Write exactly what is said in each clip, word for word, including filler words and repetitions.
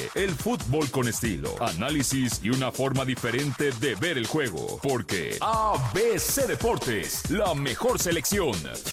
el fútbol con estilo, análisis y una forma diferente de ver el juego. Porque A B C Deportes, la mejor selección.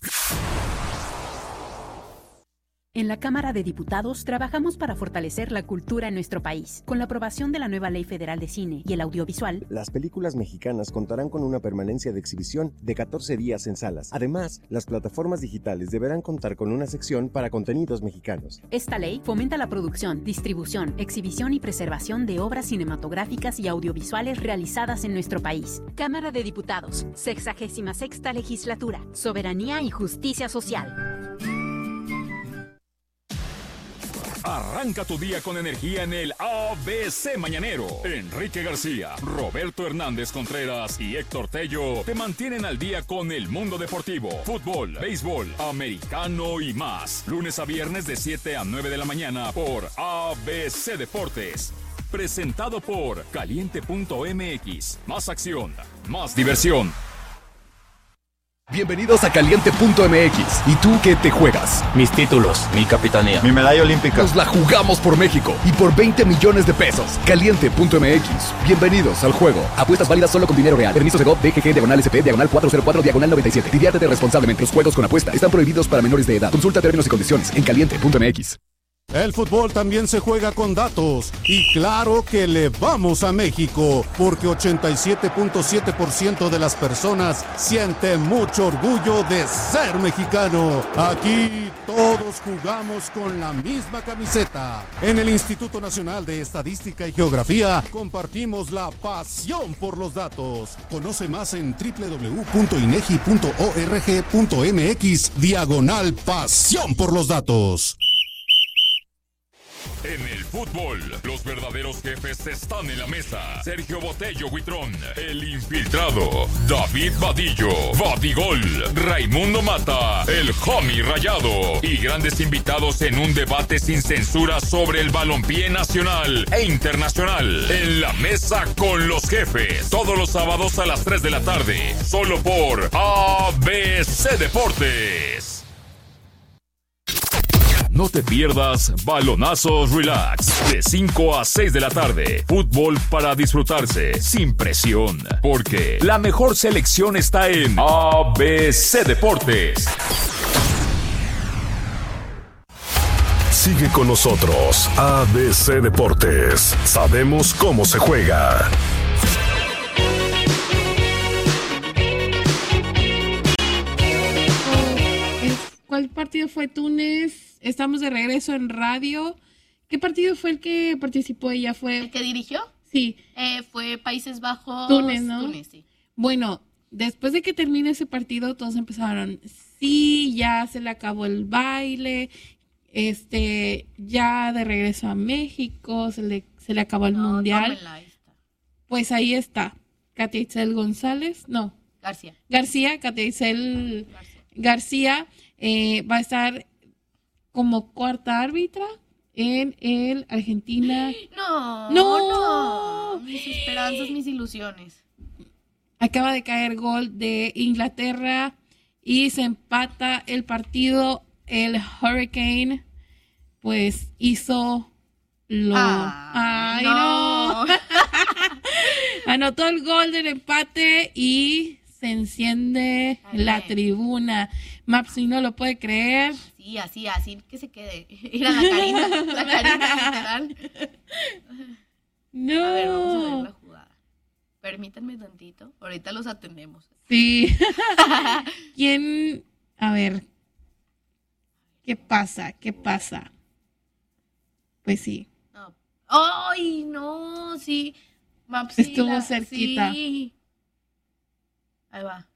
En la Cámara de Diputados trabajamos para fortalecer la cultura en nuestro país. Con la aprobación de la nueva Ley Federal de Cine y el Audiovisual, las películas mexicanas contarán con una permanencia de exhibición de catorce días en salas. Además, las plataformas digitales deberán contar con una sección para contenidos mexicanos. Esta ley fomenta la producción, distribución, exhibición y preservación de obras cinematográficas y audiovisuales realizadas en nuestro país. Cámara de Diputados, sexagésima sexta legislatura, soberanía y justicia social. Arranca tu día con energía en el A B C Mañanero. Enrique García, Roberto Hernández Contreras y Héctor Tello te mantienen al día con el mundo deportivo, fútbol, béisbol, americano y más. Lunes a viernes de siete a nueve de la mañana por A B C Deportes. Presentado por Caliente punto M X. Más acción, más diversión. Bienvenidos a Caliente punto M X. ¿Y tú qué te juegas? Mis títulos, mi capitanía, mi medalla olímpica. Nos la jugamos por México y por veinte millones de pesos. Caliente punto M X. Bienvenidos al juego. Apuestas válidas solo con dinero real. Permiso Segov, D G G, diagonal S P, diagonal cuatro cero cuatro, diagonal noventa y siete. Diviértete responsablemente. Los juegos con apuesta están prohibidos para menores de edad. Consulta términos y condiciones en Caliente punto M X. El fútbol también se juega con datos y claro que le vamos a México porque ochenta y siete punto siete por ciento de las personas siente mucho orgullo de ser mexicano. Aquí todos jugamos con la misma camiseta. En el Instituto Nacional de Estadística y Geografía compartimos la pasión por los datos. Conoce más en doble u doble u doble u punto inegi punto org punto m x diagonal pasión por los datos. En el fútbol, los verdaderos jefes están en la mesa. Sergio Botello Huitrón, el infiltrado. David Vadillo, Vadigol. Raimundo Mata, el homie rayado. Y grandes invitados en un debate sin censura sobre el balompié nacional e internacional. En la mesa con los jefes. Todos los sábados a las tres de la tarde. Solo por A B C Deportes. No te pierdas Balonazos Relax de cinco a seis de la tarde. Fútbol para disfrutarse sin presión, porque la mejor selección está en A B C Deportes. Sigue con nosotros, A B C Deportes. Sabemos cómo se juega. ¿Cuál partido fue? Túnez. Estamos de regreso en radio. ¿Qué partido fue el que participó ella? ¿Fue el que dirigió? Sí. Eh, fue Países Bajos. Túnez, ¿no? Túnez, sí. Bueno, después de que termine ese partido, todos empezaron, sí, ya se le acabó el baile, este, ya de regreso a México, se le, se le acabó el no, mundial. No ahí está. Pues ahí está. Katia Itzel González, no. García. García, Katia Itzel García, García eh, va a estar como cuarta árbitra en el Argentina. No, no, no. Mis esperanzas, mis ilusiones. Acaba de caer gol de Inglaterra y se empata el partido. El Hurricane, pues, hizo lo... Ah, ¡Ay, no! no! Anotó el gol del empate y se enciende Ay, la bien. tribuna. Mapsi no lo puede creer. Sí, así, así que se quede. Ir a la Karina, la Karina literal. No. A ver, vamos a ver la jugada. Permítanme tantito, ahorita los atendemos. Sí. ¿Quién? A ver. ¿Qué pasa? ¿Qué pasa? Pues sí. No. ¡Ay, no! Sí. Mapsi, estuvo la, cerquita. Sí. Ahí va.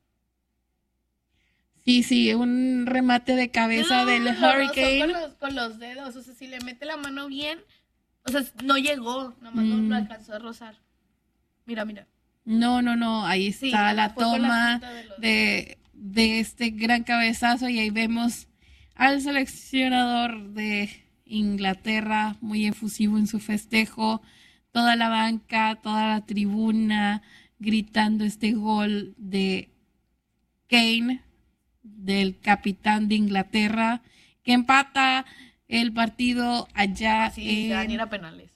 Sí, sí, un remate de cabeza no, del lo Hurricane. Con los, con los dedos, o sea, si le mete la mano bien, o sea, no llegó, nomás mm. no lo alcanzó a rozar. Mira, mira. No, no, no, ahí está sí, la toma la de, los... de, de este gran cabezazo y ahí vemos al seleccionador de Inglaterra muy efusivo en su festejo, toda la banca, toda la tribuna gritando este gol de Kane, del capitán de Inglaterra, que empata el partido allá sí, en... ir a penales.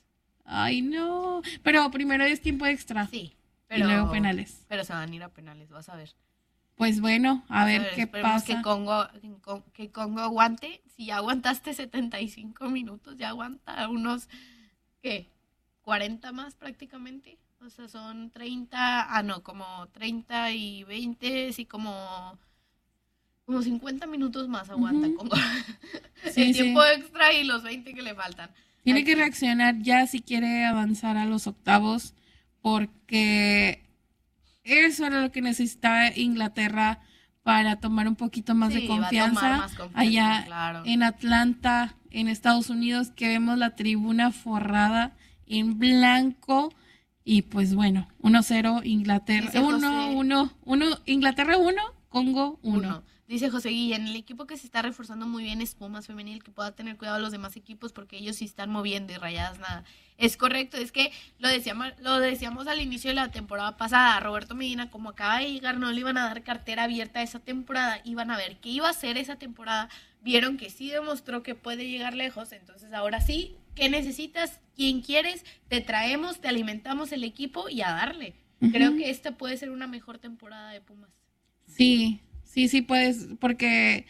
Ay, no. Pero primero es tiempo extra. Sí. Pero, y luego penales. Pero se van a ir a penales, vas a ver. Pues bueno, a ver, a ver qué pasa. Que Congo, que Congo aguante. Si ya aguantaste setenta y cinco minutos, ya aguanta unos, ¿qué? cuarenta más prácticamente. O sea, son treinta, ah, no, como treinta y veinte, sí, como, como cincuenta minutos más aguanta uh-huh. Congo. Sí, el tiempo sí. extra y los veinte que le faltan. Tiene Aquí. que reaccionar ya si quiere avanzar a los octavos, porque eso era lo que necesitaba Inglaterra para tomar un poquito más sí, de confianza. Más confianza allá claro. en Atlanta, en Estados Unidos, que vemos la tribuna forrada en blanco. Y pues bueno, uno cero Inglaterra, uno uno uno Inglaterra uno Congo uno. Dice José Guillén, el equipo que se está reforzando muy bien es Pumas Femenil, que pueda tener cuidado a los demás equipos porque ellos sí están moviendo y Rayadas nada. Es correcto, es que lo decíamos, lo decíamos al inicio de la temporada pasada, Roberto Medina, como acaba de llegar, no le iban a dar cartera abierta a esa temporada, iban a ver qué iba a hacer esa temporada, vieron que sí demostró que puede llegar lejos, entonces ahora sí, ¿qué necesitas? ¿Quién quieres? Te traemos, te alimentamos el equipo y a darle. Uh-huh. Creo que esta puede ser una mejor temporada de Pumas. Sí, sí, sí puedes, porque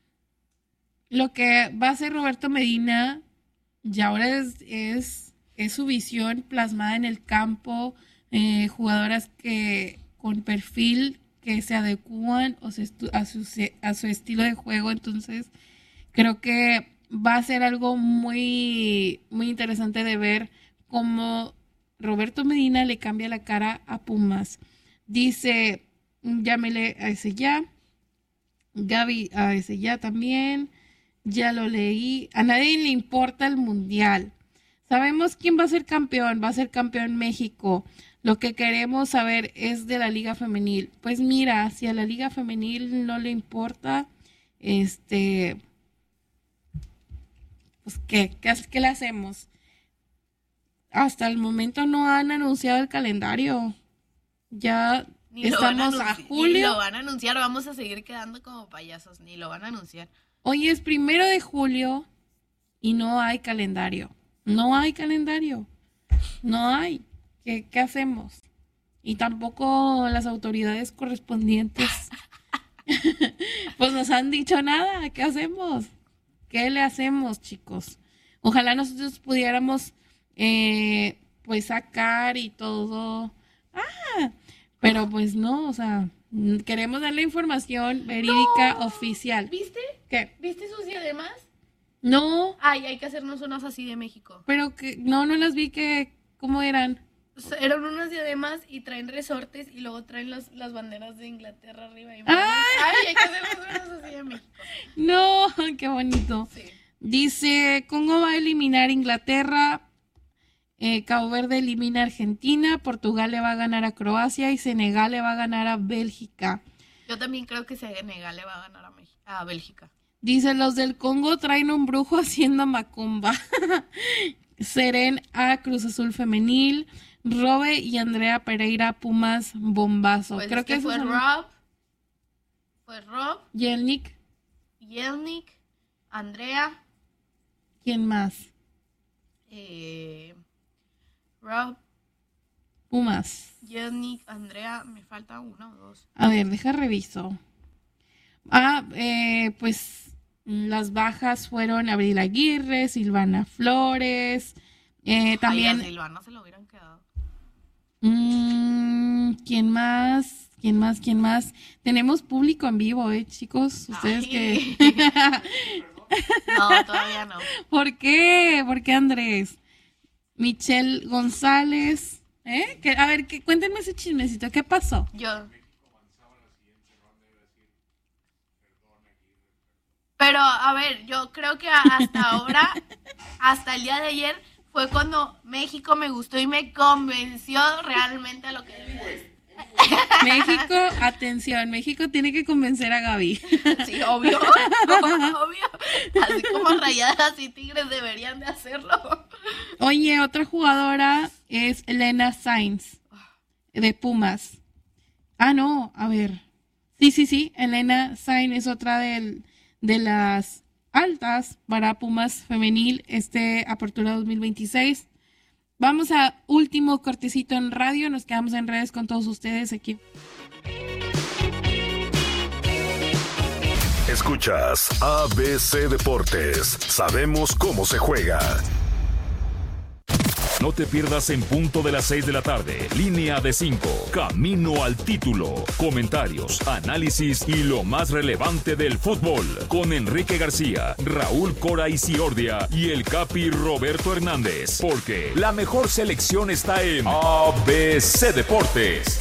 lo que va a hacer Roberto Medina ya ahora es, es, es su visión plasmada en el campo, eh, jugadoras que con perfil que se adecúan o se estu- a, su, a su estilo de juego, entonces creo que va a ser algo muy, muy interesante de ver cómo Roberto Medina le cambia la cara a Pumas. Dice, llámele a ese ya. Gaby a ese ya también. Ya lo leí. A nadie le importa el mundial. Sabemos quién va a ser campeón. Va a ser campeón México. Lo que queremos saber es de la Liga Femenil. Pues mira, si a la Liga Femenil no le importa, este... pues ¿qué? ¿Qué, qué le hacemos? Hasta el momento no han anunciado el calendario. Ya ni estamos a, anunci- a julio. Ni lo van a anunciar, vamos a seguir quedando como payasos, ni lo van a anunciar. Hoy es primero de julio y no hay calendario. No hay calendario. No hay. ¿Qué, qué hacemos? Y tampoco las autoridades correspondientes pues nos han dicho nada. ¿Qué hacemos? ¿Qué le hacemos, chicos? Ojalá nosotros pudiéramos eh, pues sacar y todo. Ah, pero pues no, o sea, queremos darle información verídica, no. oficial. ¿Viste? ¿Qué? ¿Viste sus diademas? No. Ay, hay que hacernos unas así de México. Pero que no, no las vi, que ¿cómo eran? Eran unas diademas y traen resortes y luego traen los, las banderas de Inglaterra arriba. Y ¡Ay! Ay, hay que hacernos unas así de México. No, qué bonito. Sí. Dice, Congo va a eliminar a Inglaterra, eh, Cabo Verde elimina a Argentina, Portugal le va a ganar a Croacia y Senegal le va a ganar a Bélgica. Yo también creo que Senegal le va a ganar a, México, a Bélgica. Dice, los del Congo traen un brujo haciendo macumba. Seren a Cruz Azul Femenil, Robe y Andrea Pereira Pumas bombazo. Pues creo es que, que fue son... Rob, fue Rob, Yelnik, Yelnik, Andrea. ¿Quién más? Eh, Rob, Pumas, Yelnik, Andrea, me falta uno o dos. A ver, deja reviso. Ah, eh, pues las bajas fueron Abril Aguirre, Silvana Flores, eh, también... Ay, a Silvana se lo hubieran quedado. Mmm, ¿quién más? ¿Quién más? ¿Quién más? Tenemos público en vivo, ¿eh, chicos? Ustedes Ay. que... No, todavía no. ¿Por qué? ¿Por qué, Andrés? Michelle González, ¿eh? Que, a ver, que, cuéntenme ese chismecito, ¿qué pasó? Yo... Pero, a ver, yo creo que hasta ahora, hasta el día de ayer, fue cuando México me gustó y me convenció realmente a lo que debía ser. México, atención, México tiene que convencer a Gaby. Sí, obvio, obvio. Así como Rayadas y Tigres deberían de hacerlo. Oye, otra jugadora es Elena Sainz, de Pumas. Ah, no, a ver. Sí, sí, sí, Elena Sainz es otra del... de las altas para Pumas Femenil, este Apertura dos mil veintiséis. Vamos a último cortecito en radio. Nos quedamos en redes con todos ustedes aquí. Escuchas A B C Deportes. Sabemos cómo se juega. No te pierdas en punto de las seis de la tarde. Línea de cinco. Camino al título. Comentarios, análisis y lo más relevante del fútbol. Con Enrique García, Raúl Cora Isiordia y el Capi Roberto Hernández. Porque la mejor selección está en A B C Deportes.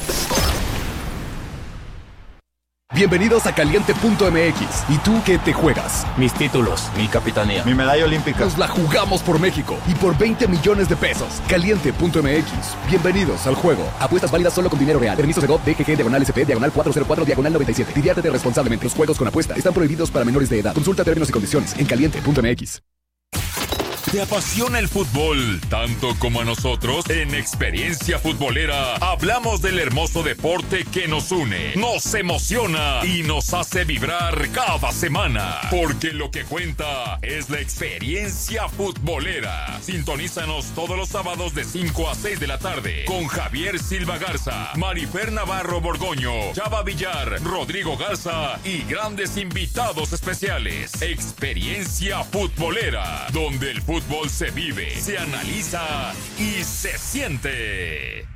Bienvenidos a Caliente punto M X. ¿Y tú qué te juegas? Mis títulos, mi capitanía, mi medalla olímpica. Nos la jugamos por México y por veinte millones de pesos. Caliente punto M X. Bienvenidos al juego. Apuestas válidas solo con dinero real. Permiso Segov D G G diagonal S P diagonal cuatro cero cuatro diagonal noventa y siete. Diviértete responsablemente. Los juegos con apuesta están prohibidos para menores de edad. Consulta términos y condiciones en Caliente punto M X. ¿Te apasiona el fútbol tanto como a nosotros? En Experiencia Futbolera hablamos del hermoso deporte que nos une, nos emociona y nos hace vibrar cada semana. Porque lo que cuenta es la experiencia futbolera. Sintonízanos todos los sábados de cinco a seis de la tarde con Javier Silva Garza, Marifer Navarro Borgoño, Chava Villar, Rodrigo Garza y grandes invitados especiales. Experiencia Futbolera, donde el fútbol Fútbol se vive, se analiza y se siente.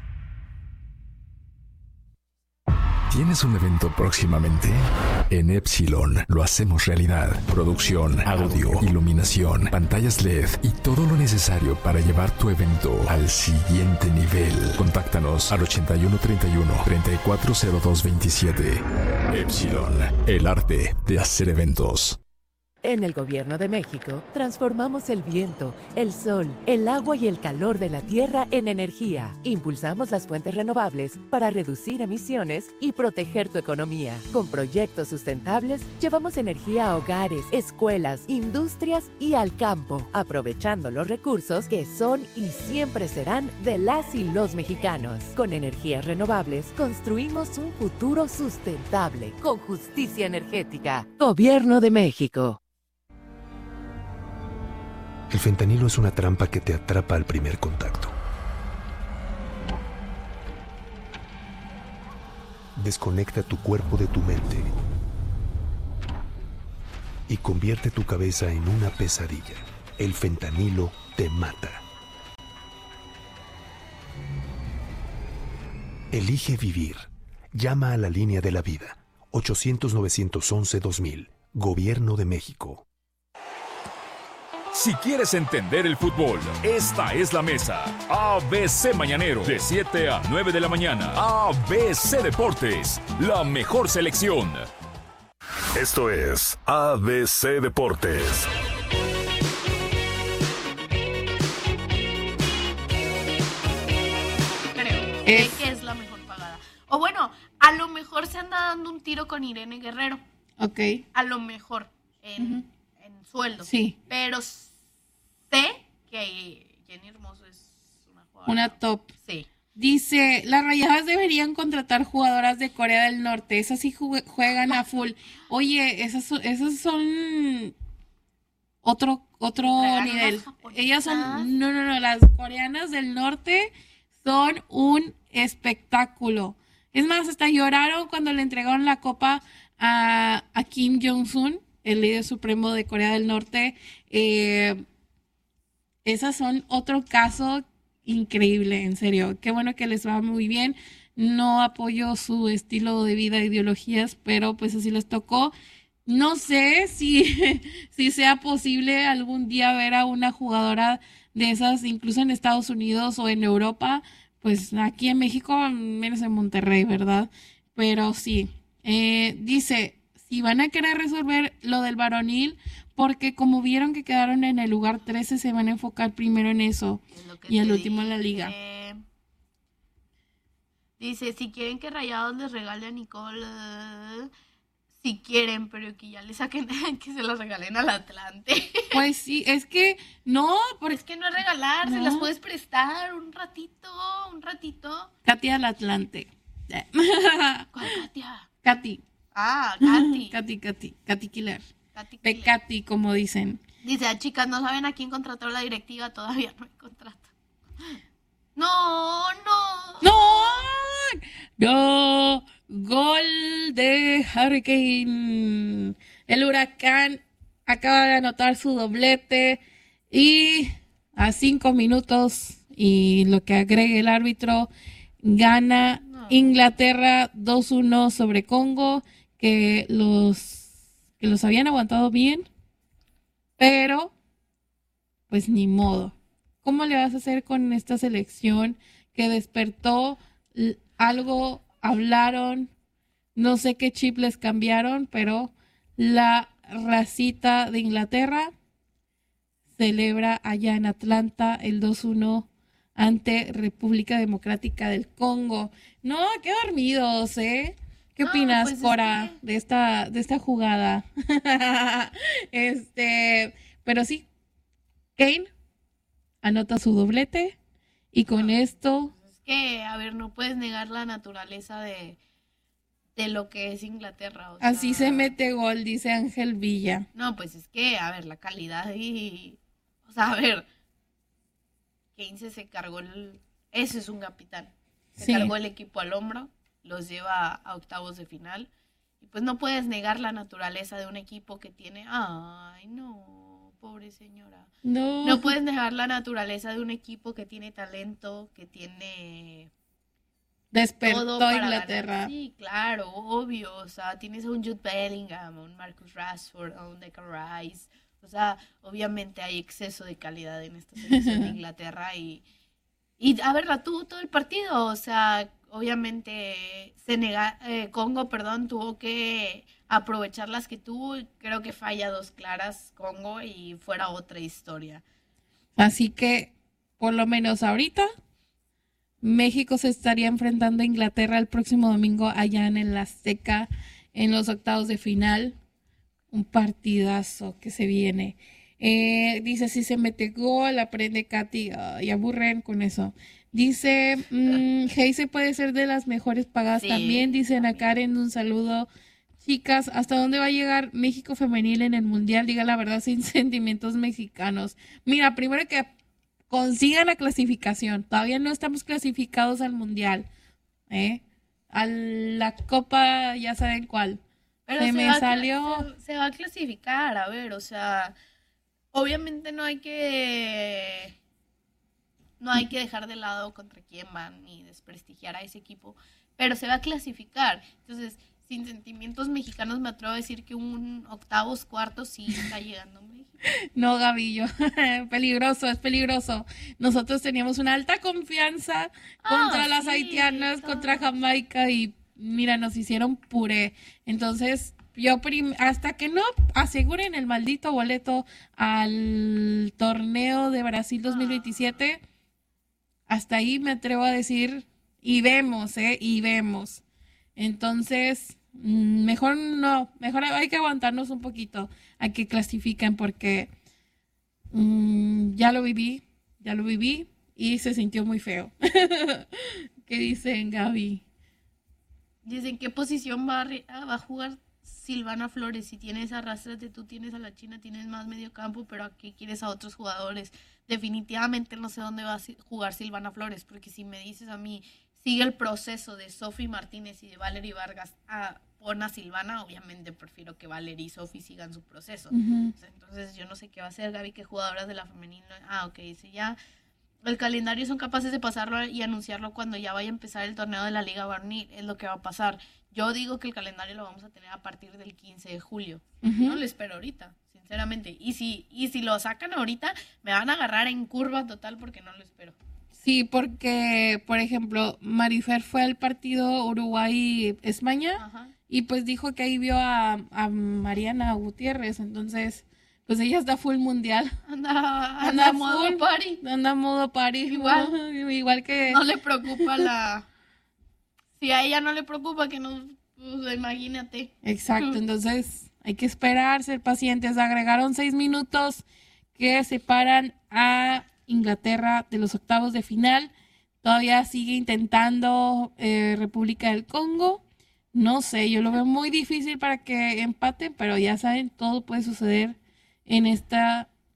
¿Tienes un evento próximamente? En Epsilon lo hacemos realidad. Producción, audio, iluminación, pantallas L E D y todo lo necesario para llevar tu evento al siguiente nivel. Contáctanos al ochenta y uno treinta y uno treinta y cuatro cero dos veintisiete. Epsilon, el arte de hacer eventos. En el Gobierno de México, transformamos el viento, el sol, el agua y el calor de la tierra en energía. Impulsamos las fuentes renovables para reducir emisiones y proteger tu economía. Con proyectos sustentables, llevamos energía a hogares, escuelas, industrias y al campo, aprovechando los recursos que son y siempre serán de las y los mexicanos. Con energías renovables, construimos un futuro sustentable, con justicia energética. Gobierno de México. El fentanilo es una trampa que te atrapa al primer contacto. Desconecta tu cuerpo de tu mente y convierte tu cabeza en una pesadilla. El fentanilo te mata. Elige vivir. Llama a la línea de la vida. ochocientos nueve once dos mil. Gobierno de México. Si quieres entender el fútbol, esta es la mesa. A B C Mañanero, de siete a nueve de la mañana. A B C Deportes, la mejor selección. Esto es A B C Deportes. Creo que es... es la mejor pagada. O bueno, a lo mejor se anda dando un tiro con Irene Guerrero. Ok. A lo mejor en... Uh-huh. sueldo. Sí. Pero sé que Jenny Hermoso es una jugadora. Una top. Sí. Dice, las Rayadas deberían contratar jugadoras de Corea del Norte. Esas sí juegan a full. Oye, esas, esas son otro, otro nivel. Ellas son, no, no, no, las coreanas del norte son un espectáculo. Es más, hasta lloraron cuando le entregaron la copa a, a Kim Jong-un, el líder supremo de Corea del Norte. Eh, esas son otro caso increíble, en serio. Qué bueno que les va muy bien. No apoyo su estilo de vida, ideologías, pero pues así les tocó. No sé si, si sea posible algún día ver a una jugadora de esas, incluso en Estados Unidos o en Europa, pues aquí en México, menos en Monterrey, ¿verdad? Pero sí, eh, dice... Y van a querer resolver lo del varonil, porque como vieron que quedaron en el lugar trece, se van a enfocar primero en eso y al último en la liga. Dice, si quieren que Rayados les regale a Nicole, uh, si quieren, pero que ya le saquen, que se las regalen al Atlante. Pues sí, es que no. Porque es que no es regalar, no. Se las puedes prestar un ratito, un ratito. Katia al Atlante. ¿Cuál Katia? Katy. Ah, Katy. Katy, Katy, Katy Killer. Katy Killer. Pecati, como dicen. Dice, ah, chicas, no saben a quién contrató la directiva, todavía no hay contrato. Hurricane, el huracán acaba de anotar su doblete y a cinco minutos y lo que agregue el árbitro, gana no. Inglaterra dos uno sobre Congo, que los, que los habían aguantado bien, pero pues ni modo. ¿Cómo le vas a hacer con esta selección que despertó algo, hablaron, no sé qué chip les cambiaron, pero la racita de Inglaterra celebra allá en Atlanta el dos uno ante República Democrática del Congo? No, qué dormidos, ¿eh? ¿Qué no, opinas, pues Cora, es que... de esta de esta jugada? este, pero sí, Kane anota su doblete y con no, esto... Es que, a ver, no puedes negar la naturaleza de, de lo que es Inglaterra. O sea... Así se mete gol, dice Ángel Villa. No, pues es que, a ver, la calidad y... O sea, a ver, Kane se, se cargó el... Ese es un capitán. Se sí. cargó el equipo al hombro, los lleva a octavos de final. Y pues no puedes negar la naturaleza de un equipo que tiene... Ay, no, pobre señora. No. No puedes negar la naturaleza de un equipo que tiene talento, que tiene... Despertó todo Inglaterra. Ganar. Sí, claro, obvio. O sea, tienes a un Jude Bellingham, a un Marcus Rashford, a un Declan Rice. O sea, obviamente hay exceso de calidad en esta selección de Inglaterra y, y a verla tuvo todo el partido. O sea, obviamente Senegal, eh, Congo, perdón, tuvo que aprovechar las que tuvo. Creo que falla dos claras Congo y fuera otra historia. Así que, por lo menos ahorita, México se estaría enfrentando a Inglaterra el próximo domingo allá en el Azteca en los octavos de final. Un partidazo que se viene. Eh, dice, si se mete gol, aprende Katy. Oh, y aburren con eso. Dice, mmm, Heise puede ser de las mejores pagadas sí, también. Dice Ana Karen, un saludo. Chicas, ¿hasta dónde va a llegar México femenil en el Mundial? Diga la verdad, sin sentimientos mexicanos. Mira, primero que consigan la clasificación. Todavía no estamos clasificados al Mundial. ¿eh? A la Copa, ya saben cuál. Pero se, se me salió. Se, se va a clasificar, a ver, o sea, obviamente no hay que no hay que dejar de lado contra quién van ni desprestigiar a ese equipo, pero se va a clasificar. Entonces, sin sentimientos mexicanos me atrevo a decir que un octavos, cuartos sí está llegando México. No, Gavillo, peligroso, es peligroso. Nosotros teníamos una alta confianza contra ah, las sí, haitianas, todo. Contra Jamaica y mira, nos hicieron puré. Entonces, yo prim- hasta que no aseguren el maldito boleto al torneo de Brasil dos mil veintisiete, hasta ahí me atrevo a decir, y vemos, ¿eh? Y vemos. Entonces, mejor no, mejor hay que aguantarnos un poquito a que clasifiquen porque mmm, ya lo viví, ya lo viví y se sintió muy feo. ¿Qué dicen, Gaby? Dicen, ¿qué posición va a, va a jugar Silvana Flores? Si tienes a Rastrate, tú tienes a la China, tienes más medio campo, pero aquí quieres a otros jugadores. Definitivamente no sé dónde va a jugar Silvana Flores, porque si me dices a mí, sigue el proceso de Sofi Martínez y de Valery Vargas a pon a Silvana, obviamente prefiero que Valery y Sofi sigan su proceso. Uh-huh. Entonces yo no sé qué va a hacer Gaby, qué jugadoras de la femenina. Ah, ok, dice ya... El calendario son capaces de pasarlo y anunciarlo cuando ya vaya a empezar el torneo de la Liga Varonil, es lo que va a pasar. Yo digo que el calendario lo vamos a tener a partir del quince de julio. Uh-huh. No lo espero ahorita, sinceramente. Y si, y si lo sacan ahorita, me van a agarrar en curva total porque no lo espero. Sí, porque, por ejemplo, Marifer fue al partido Uruguay-España y pues dijo que ahí vio a, a Mariana Gutiérrez, entonces... Pues ella está full mundial. Anda, anda, anda modo full, party. Anda modo party. Igual. ¿no? Igual que... No le preocupa la... Si a ella no le preocupa que no... Pues imagínate. Exacto, entonces hay que esperar, ser pacientes. Agregaron seis minutos que separan a Inglaterra de los octavos de final. Todavía sigue intentando eh, República del Congo. No sé, yo lo veo muy difícil para que empaten, pero ya saben, todo puede suceder en esta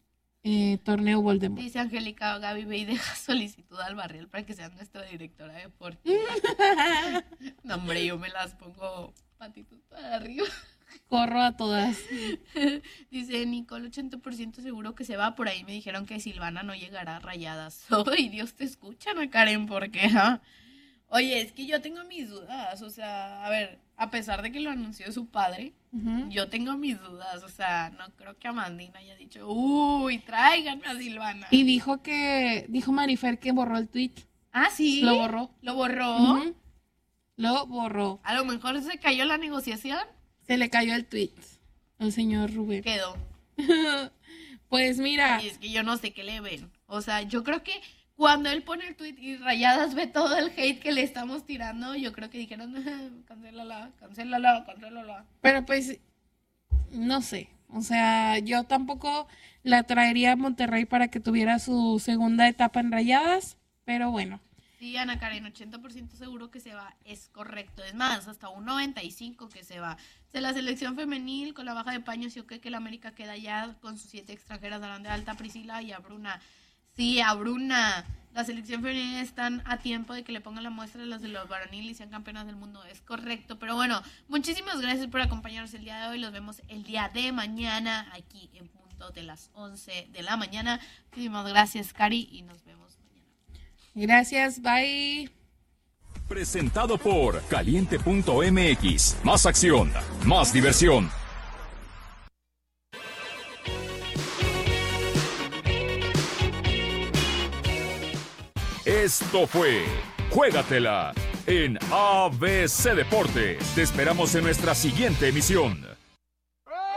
eh, torneo Voldemort. Dice Angélica, Gaby, ve y deja solicitud al Barrial para que sea nuestra directora deportiva. No, hombre, yo me las pongo patitos para arriba. Corro a todas. Dice Nicole, ochenta por ciento seguro que se va. Por ahí me dijeron que Silvana no llegará a Rayadas. Ay, Dios te escucha, Ana Karen, ¿por qué? ¿Ah? Oye, es que yo tengo mis dudas. O sea, a ver, a pesar de que lo anunció su padre, uh-huh. yo tengo mis dudas. O sea, no creo que Amandina haya dicho, uy, tráiganme a Silvana. Y dijo que, dijo Marifer que borró el tweet. Ah, sí. Lo borró. ¿Lo borró? Uh-huh. Lo borró. A lo mejor se cayó la negociación. Se le cayó el tweet al señor Rubén. Quedó. Pues mira. Y es que yo no sé qué le ven. O sea, yo creo que cuando él pone el tweet y Rayadas ve todo el hate que le estamos tirando, yo creo que dijeron, cancélala, cancélala, cancélala. Pero pues, no sé. O sea, yo tampoco la traería a Monterrey para que tuviera su segunda etapa en Rayadas, pero bueno. Sí, Ana Karen, ochenta por ciento seguro que se va, es correcto. Es más, hasta un noventa y cinco por ciento que se va. De la selección femenil, con la baja de Paños, yo creo que la América queda ya con sus siete extranjeras, darán de alta a Priscila y a Bruna. Sí, a Bruna. La selección femenil están a tiempo de que le pongan la muestra de las de los varonil y sean campeonas del mundo. Es correcto. Pero bueno, muchísimas gracias por acompañarnos el día de hoy. Los vemos el día de mañana aquí en punto de las once de la mañana. Muchísimas gracias, Cari, y nos vemos. Gracias, bye. Presentado por Caliente punto M X. Más acción, más diversión. Esto fue Juégatela en A B C Deportes. Te esperamos en nuestra siguiente emisión.